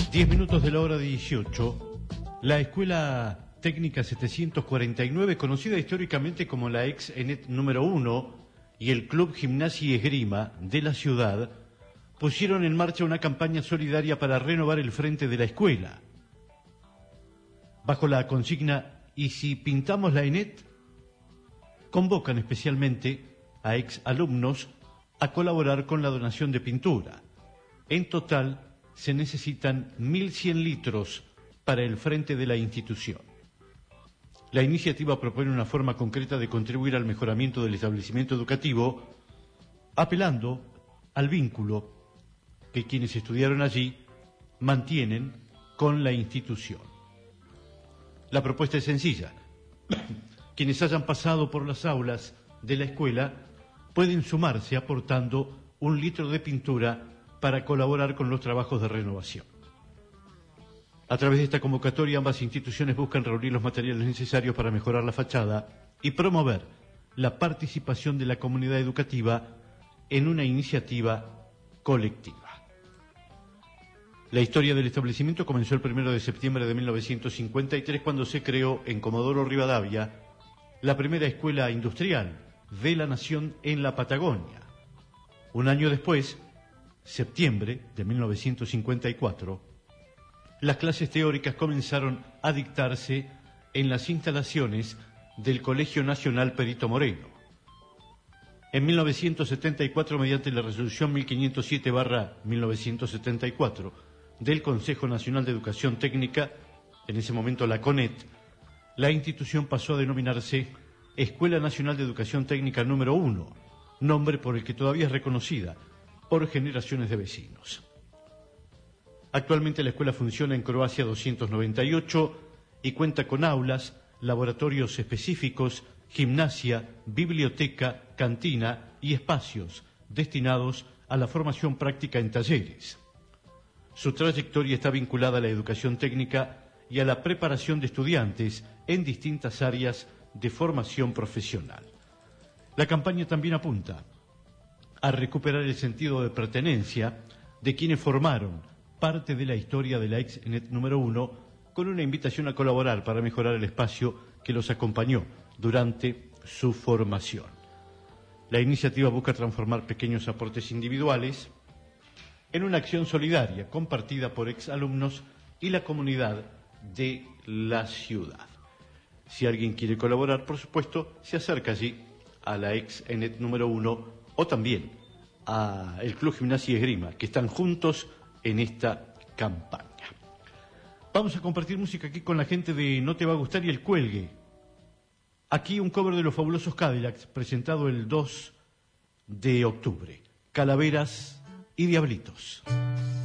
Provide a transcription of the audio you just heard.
10 minutos de la hora 18, la Escuela Técnica 749, conocida históricamente como la ex ENET número 1, y el Club Gimnasia y Esgrima de la ciudad, pusieron en marcha una campaña solidaria para renovar el frente de la escuela. Bajo la consigna "¿Y si pintamos la ENET?", convocan especialmente a ex alumnos a colaborar con la donación de pintura. En total, se necesitan 1.100 litros para el frente de la institución. La iniciativa propone una forma concreta de contribuir al mejoramiento del establecimiento educativo, apelando al vínculo que quienes estudiaron allí mantienen con la institución. La propuesta es sencilla. Quienes hayan pasado por las aulas de la escuela pueden sumarse aportando 1 litro de pintura para colaborar con los trabajos de renovación. A través de esta convocatoria, ambas instituciones buscan reunir los materiales necesarios para mejorar la fachada y promover la participación de la comunidad educativa en una iniciativa colectiva. La historia del establecimiento comenzó el 1 de septiembre de 1953, cuando se creó en Comodoro Rivadavia la primera escuela industrial de la nación en la Patagonia. Un año después, septiembre de 1954, las clases teóricas comenzaron a dictarse en las instalaciones del Colegio Nacional Perito Moreno. En 1974, mediante la resolución 1507/1974 del Consejo Nacional de Educación Técnica, en ese momento la CONET, la institución pasó a denominarse Escuela Nacional de Educación Técnica número 1, nombre por el que todavía es reconocida por generaciones de vecinos. Actualmente la escuela funciona en Croacia 298 y cuenta con aulas, laboratorios específicos, gimnasia, biblioteca, cantina y espacios destinados a la formación práctica en talleres. Su trayectoria está vinculada a la educación técnica y a la preparación de estudiantes en distintas áreas de formación profesional. La campaña también apunta a recuperar el sentido de pertenencia de quienes formaron parte de la historia de la ex ENET número 1, con una invitación a colaborar para mejorar el espacio que los acompañó durante su formación. La iniciativa busca transformar pequeños aportes individuales en una acción solidaria compartida por exalumnos y la comunidad de la ciudad. Si alguien quiere colaborar, por supuesto, se acerca allí a la ex ENET número 1 o también a el Club Gimnasia y Esgrima, que están juntos en esta campaña. Vamos a compartir música aquí con la gente de No Te Va a Gustar y El Cuelgue. Aquí un cover de Los Fabulosos Cadillacs, presentado el 2 de octubre. Calaveras y Diablitos.